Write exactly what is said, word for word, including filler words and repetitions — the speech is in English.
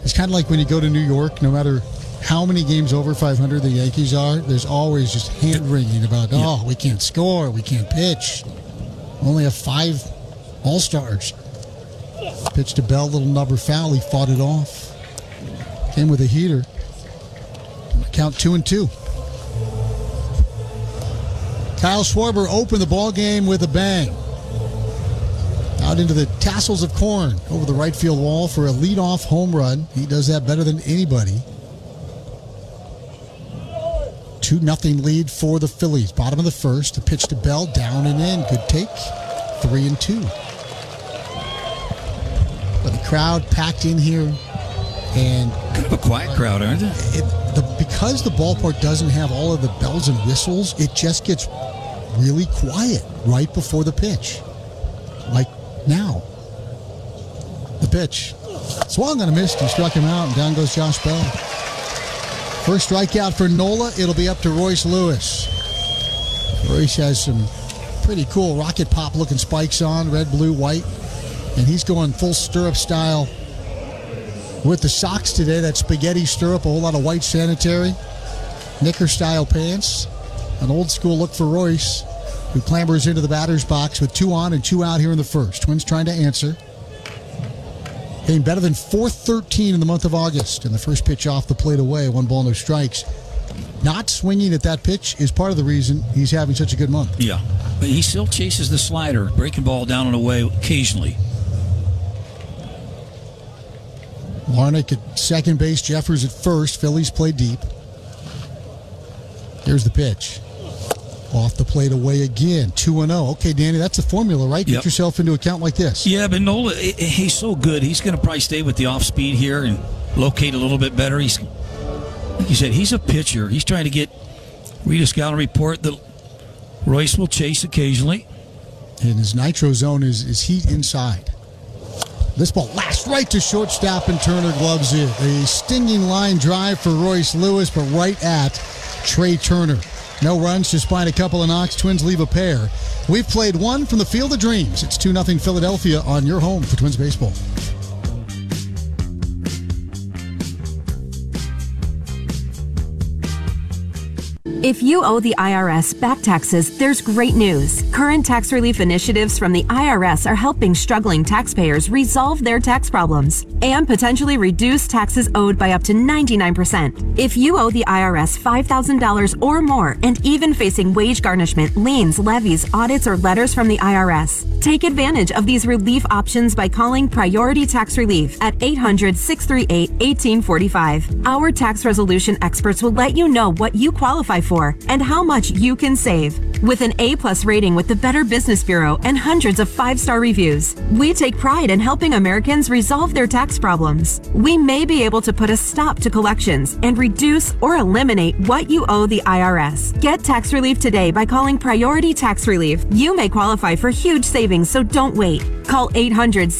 It's kind of like when you go to New York, no matter how many games over five hundred the Yankees are, there's always just hand-wringing about, oh, yeah. we can't score, we can't pitch. We only have five All-Stars. Pitch to Bell, little number foul. He fought it off. Came with a heater. Count two and two. Kyle Schwarber opened the ball game with a bang. Out into the tassels of corn over the right field wall for a leadoff home run. He does that better than anybody. two nothing lead for the Phillies. Bottom of the first. The pitch to Bell, down and in. Good take. Three and two. But the crowd packed in here, and kind of a quiet crowd, aren't they? It, the, because the ballpark doesn't have all of the bells and whistles, it just gets really quiet right before the pitch. Like now. The pitch. Swung on a miss. He struck him out, and down goes Josh Bell. First strikeout for Nola. It'll be up to Royce Lewis. Royce has some pretty cool rocket pop looking spikes on, red, blue, white. And he's going full stirrup style with the socks today. That spaghetti stirrup, a whole lot of white sanitary, knicker style pants. An old school look for Royce, who clambers into the batter's box with two on and two out here in the first. Twins trying to answer. Hitting better than four thirteen in the month of August. And the first pitch off the plate away, one ball, no strikes. Not swinging at that pitch is part of the reason he's having such a good month. Yeah, but he still chases the slider, breaking ball down and away occasionally. Larnach at second base, Jeffers at first. Phillies play deep. Here's the pitch. Off the plate away again. two and oh. Okay, Danny, that's the formula, right? Get yep. yourself into a count like this. Yeah, but Nola, he's so good. He's going to probably stay with the off speed here and locate a little bit better. He's, like you said, he's a pitcher. He's trying to get, read a scouting report that Royce will chase occasionally. And his nitro zone is, is heat inside. This ball lasts right to shortstop, and Turner gloves it. A stinging line drive for Royce Lewis, but right at Trey Turner. No runs, just find a couple of knocks. Twins leave a pair. We've played one from the Field of Dreams. It's two nothing Philadelphia on your home for Twins baseball. If you owe the I R S back taxes, there's great news. Current tax relief initiatives from the I R S are helping struggling taxpayers resolve their tax problems and potentially reduce taxes owed by up to ninety-nine percent. If you owe the I R S five thousand dollars or more and even facing wage garnishment, liens, levies, audits, or letters from the I R S, take advantage of these relief options by calling Priority Tax Relief at eight hundred, six three eight, one eight four five. Our tax resolution experts will let you know what you qualify for and how much you can save. With an A-plus rating with the Better Business Bureau and hundreds of five-star reviews, we take pride in helping Americans resolve their tax problems. We may be able to put a stop to collections and reduce or eliminate what you owe the I R S. Get tax relief today by calling Priority Tax Relief. You may qualify for huge savings, so don't wait. Call eight hundred,